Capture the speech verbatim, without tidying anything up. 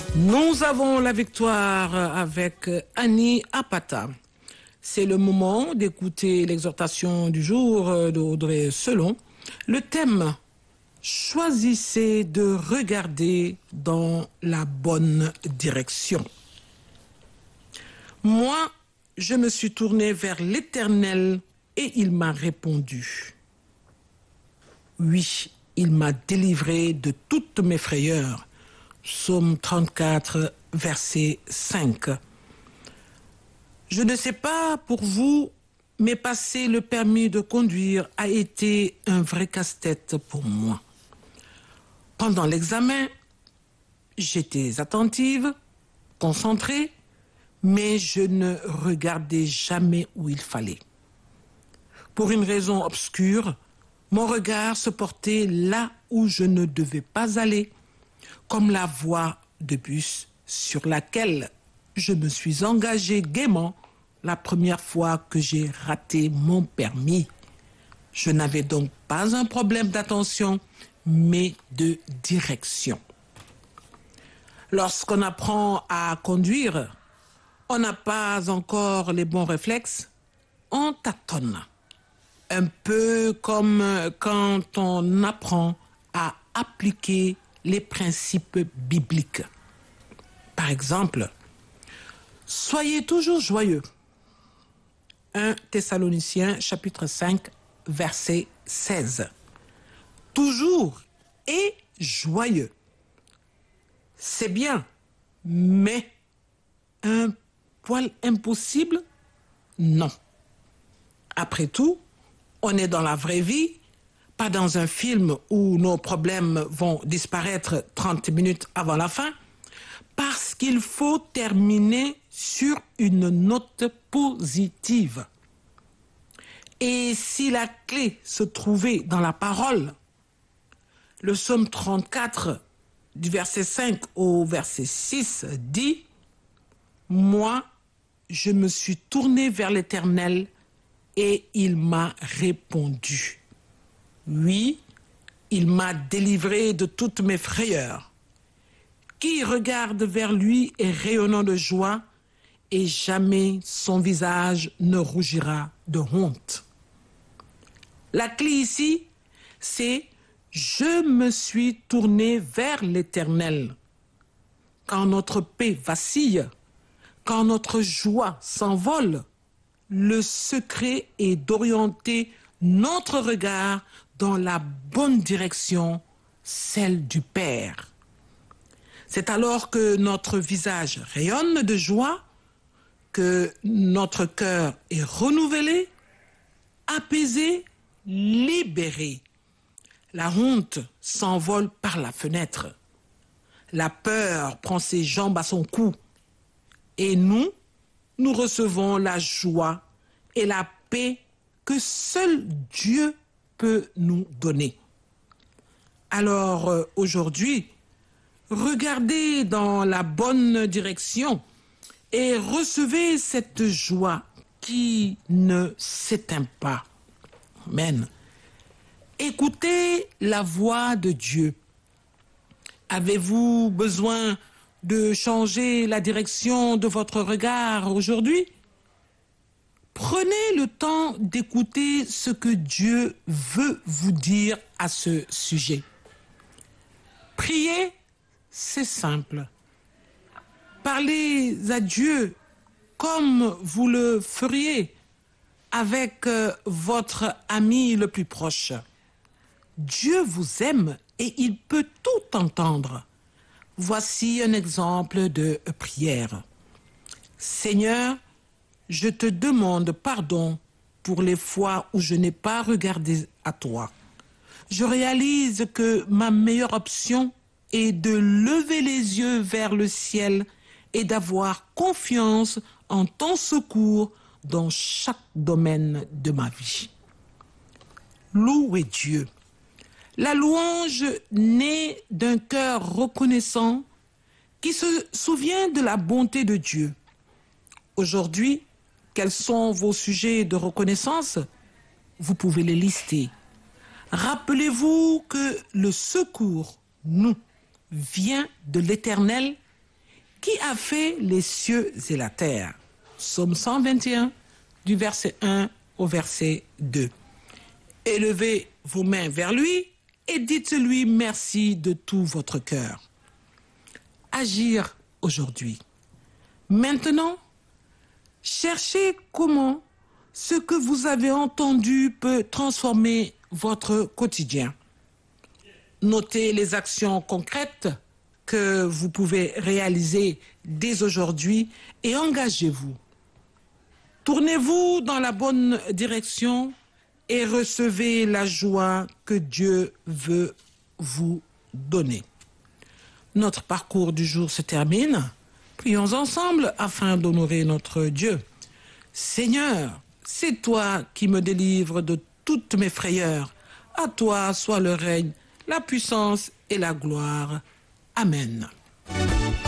Nous avons la victoire avec Annie Apata. C'est le moment d'écouter l'exhortation du jour d'Audrey Selon. Le thème, choisissez de regarder dans la bonne direction. Moi, je me suis tourné vers l'Éternel et il m'a répondu. Oui, il m'a délivré de toutes mes frayeurs. Psaume trente-quatre, verset cinq. Je ne sais pas pour vous, mais passer le permis de conduire a été un vrai casse-tête pour moi. Pendant l'examen, j'étais attentive, concentrée, mais je ne regardais jamais où il fallait. Pour une raison obscure, mon regard se portait là où je ne devais pas aller, comme la voie de bus sur laquelle je me suis engagée gaiement la première fois que j'ai raté mon permis. Je n'avais donc pas un problème d'attention, mais de direction. Lorsqu'on apprend à conduire, on n'a pas encore les bons réflexes, on tâtonne. Un peu comme quand on apprend à appliquer les principes bibliques. Par exemple, soyez toujours joyeux. un Thessaloniciens chapitre cinq, verset seize. Toujours et joyeux. C'est bien, mais un poil impossible? Non. Après tout, on est dans la vraie vie, pas dans un film où nos problèmes vont disparaître trente minutes avant la fin, parce qu'il faut terminer sur une note positive. Et si la clé se trouvait dans la parole, le psaume trente-quatre, du verset cinq au verset six, dit « Moi, je me suis tourné vers l'Éternel et il m'a répondu. Oui, il m'a délivré de toutes mes frayeurs. Qui regarde vers lui est rayonnant de joie et jamais son visage ne rougira de honte. » La clé ici, c'est « Je me suis tourné vers l'Éternel ». Quand notre paix vacille, quand notre joie s'envole, le secret est d'orienter notre regard dans la bonne direction, celle du Père. C'est alors que notre visage rayonne de joie, que notre cœur est renouvelé, apaisé, libéré. La honte s'envole par la fenêtre. La peur prend ses jambes à son cou. Et nous, nous recevons la joie et la paix que seul Dieu peut nous donner. Alors euh, aujourd'hui, regardez dans la bonne direction et recevez cette joie qui ne s'éteint pas. Amen. Écoutez la voix de Dieu. Avez-vous besoin de changer la direction de votre regard aujourd'hui? Prenez le temps d'écouter ce que Dieu veut vous dire à ce sujet. Prier, c'est simple. Parlez à Dieu comme vous le feriez avec votre ami le plus proche. Dieu vous aime et il peut tout entendre. Voici un exemple de prière. Seigneur, je te demande pardon pour les fois où je n'ai pas regardé à toi. Je réalise que ma meilleure option est de lever les yeux vers le ciel et d'avoir confiance en ton secours dans chaque domaine de ma vie. Louez Dieu. La louange naît d'un cœur reconnaissant qui se souvient de la bonté de Dieu. Aujourd'hui, quels sont vos sujets de reconnaissance? Vous pouvez les lister. Rappelez-vous que le secours, nous, vient de l'Éternel qui a fait les cieux et la terre. Psaume cent vingt et un, du verset un au verset deux. Élevez vos mains vers lui et dites-lui merci de tout votre cœur. Agir aujourd'hui. Maintenant, cherchez comment ce que vous avez entendu peut transformer votre quotidien. Notez les actions concrètes que vous pouvez réaliser dès aujourd'hui et engagez-vous. Tournez-vous dans la bonne direction et recevez la joie que Dieu veut vous donner. Notre parcours du jour se termine. Prions ensemble afin d'honorer notre Dieu. Seigneur, c'est toi qui me délivres de toutes mes frayeurs. À toi soit le règne, la puissance et la gloire. Amen.